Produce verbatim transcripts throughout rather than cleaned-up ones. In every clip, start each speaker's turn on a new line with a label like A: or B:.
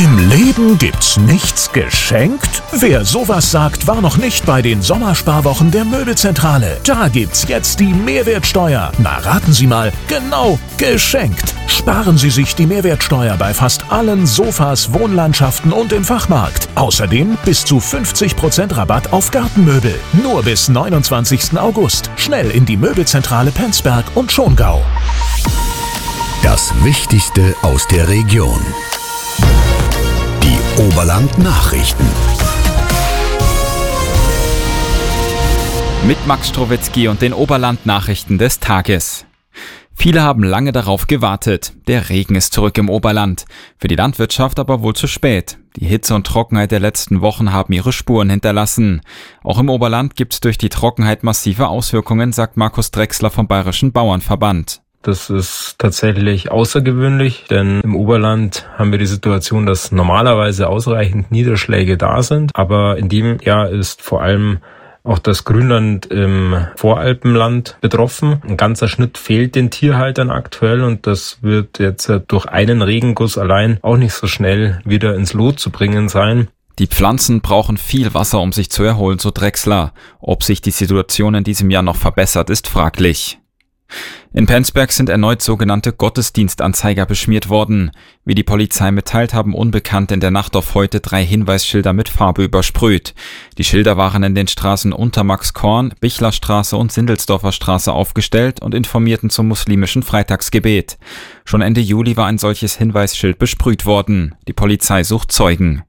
A: Im Leben gibt's nichts geschenkt? Wer sowas sagt, war noch nicht bei den Sommersparwochen der Möbelzentrale. Da gibt's jetzt die Mehrwertsteuer. Na, raten Sie mal, genau, geschenkt. Sparen Sie sich die Mehrwertsteuer bei fast allen Sofas, Wohnlandschaften und im Fachmarkt. Außerdem bis zu fünfzig Prozent Rabatt auf Gartenmöbel. Nur bis neunundzwanzigsten August. Schnell in die Möbelzentrale Penzberg und Schongau.
B: Das Wichtigste aus der Region. Die Oberland-Nachrichten.
C: Mit Max Strowitzki und den Oberland-Nachrichten des Tages. Viele haben lange darauf gewartet. Der Regen ist zurück im Oberland. Für die Landwirtschaft aber wohl zu spät. Die Hitze und Trockenheit der letzten Wochen haben ihre Spuren hinterlassen. Auch im Oberland gibt es durch die Trockenheit massive Auswirkungen, sagt Markus Drechsler vom Bayerischen Bauernverband.
D: Das ist tatsächlich außergewöhnlich, denn im Oberland haben wir die Situation, dass normalerweise ausreichend Niederschläge da sind. Aber in dem Jahr ist vor allem auch das Grünland im Voralpenland betroffen. Ein ganzer Schnitt fehlt den Tierhaltern aktuell und das wird jetzt durch einen Regenguss allein auch nicht so schnell wieder ins Lot zu bringen sein.
C: Die Pflanzen brauchen viel Wasser, um sich zu erholen, so Drechsler. Ob sich die Situation in diesem Jahr noch verbessert, ist fraglich. In Penzberg sind erneut sogenannte Gottesdienstanzeiger beschmiert worden. Wie die Polizei mitteilt, haben Unbekannte in der Nacht auf heute drei Hinweisschilder mit Farbe übersprüht. Die Schilder waren in den Straßen Untermaxkorn, Bichlerstraße und Sindelsdorfer Straße aufgestellt und informierten zum muslimischen Freitagsgebet. Schon Ende Juli war ein solches Hinweisschild besprüht worden. Die Polizei sucht Zeugen.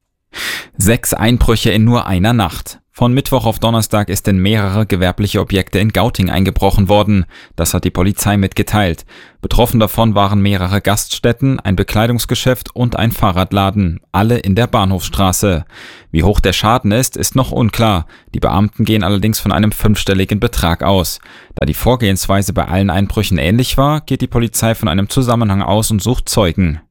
C: Sechs Einbrüche in nur einer Nacht. Von Mittwoch auf Donnerstag ist in mehrere gewerbliche Objekte in Gauting eingebrochen worden. Das hat die Polizei mitgeteilt. Betroffen davon waren mehrere Gaststätten, ein Bekleidungsgeschäft und ein Fahrradladen, alle in der Bahnhofsstraße. Wie hoch der Schaden ist, ist noch unklar. Die Beamten gehen allerdings von einem fünfstelligen Betrag aus. Da die Vorgehensweise bei allen Einbrüchen ähnlich war, geht die Polizei von einem Zusammenhang aus und sucht Zeugen.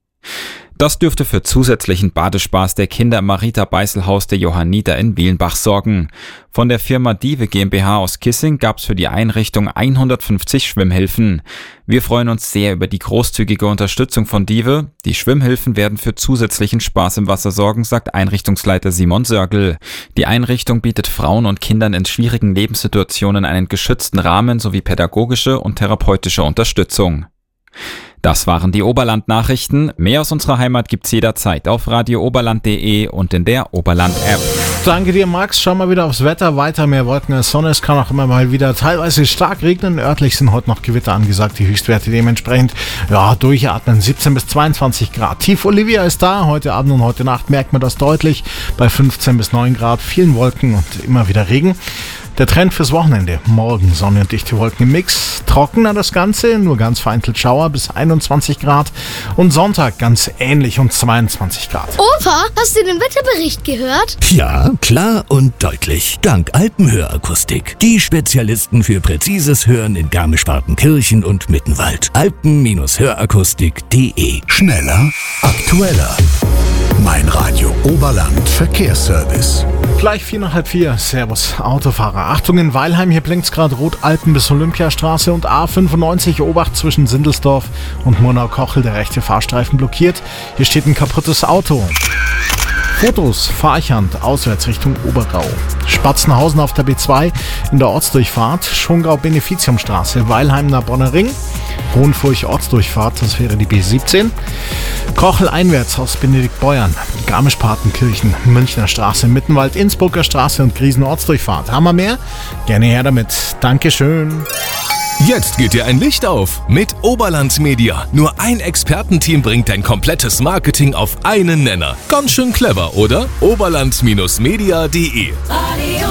C: Das dürfte für zusätzlichen Badespaß der Kinder im Marita-Beißel-Haus der Johanniter in Wielenbach sorgen. Von der Firma Dive GmbH aus Kissing gab es für die Einrichtung hundertfünfzig Schwimmhilfen. Wir freuen uns sehr über die großzügige Unterstützung von Dive. Die Schwimmhilfen werden für zusätzlichen Spaß im Wasser sorgen, sagt Einrichtungsleiter Simon Sörgel. Die Einrichtung bietet Frauen und Kindern in schwierigen Lebenssituationen einen geschützten Rahmen sowie pädagogische und therapeutische Unterstützung. Das waren die Oberland-Nachrichten. Mehr aus unserer Heimat gibt's jederzeit auf radio oberland punkt de und in der Oberland-App.
E: Danke dir, Max. Schauen wir wieder aufs Wetter. Weiter mehr Wolken als Sonne. Es kann auch immer mal wieder teilweise stark regnen. Örtlich sind heute noch Gewitter angesagt. Die Höchstwerte dementsprechend, ja, durchatmen. siebzehn bis zweiundzwanzig Grad. Tief Olivia ist da. Heute Abend und heute Nacht merkt man das deutlich. Bei fünfzehn bis neun Grad. Vielen Wolken und immer wieder Regen. Der Trend fürs Wochenende. Morgen Sonne und dichte Wolken im Mix. Trockener das Ganze, nur ganz vereinzelt Schauer bis einundzwanzig Grad. Und Sonntag ganz ähnlich und zweiundzwanzig Grad.
F: Opa, hast du den Wetterbericht gehört?
B: Ja, klar und deutlich. Dank Alpenhörakustik. Die Spezialisten für präzises Hören in Garmisch-Partenkirchen und Mittenwald. alpen hörakustik punkt de. Schneller, aktueller. Mein Radio Oberland Verkehrsservice.
E: Gleich vier nach halb vier. Servus, Autofahrer. Achtung, in Weilheim, hier blinkt's gerade rot. Alpen bis Olympiastraße und A fünfundneunzig. Obacht zwischen Sindelsdorf und Murnau-Kochel. Der rechte Fahrstreifen blockiert. Hier steht ein kaputtes Auto. Fotos, Fahrchand, auswärts Richtung Obergau. Spatzenhausen auf der B zwei in der Ortsdurchfahrt. Schongau-Beneficiumstraße, Weilheim nach Bonner Ring. Hohenfurch Ortsdurchfahrt, das wäre die B siebzehn. Kochel einwärts aus Benediktbeuern. Garmisch-Partenkirchen, Münchner Straße, Mittenwald, Innsbrucker Straße und Griesen Ortsdurchfahrt. Haben wir mehr? Gerne her damit. Dankeschön.
G: Jetzt geht dir ein Licht auf mit Oberland Media. Nur ein Expertenteam bringt dein komplettes Marketing auf einen Nenner. Ganz schön clever, oder? oberland media punkt de.
H: Radio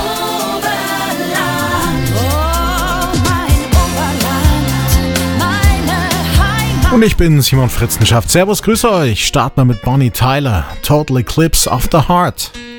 H: Oberland, oh mein Oberland, meine Heimat.
E: Und ich bin Simon Fritzenschaft. Servus, grüße euch. Starten wir mit Bonnie Tyler. Total Eclipse of the Heart.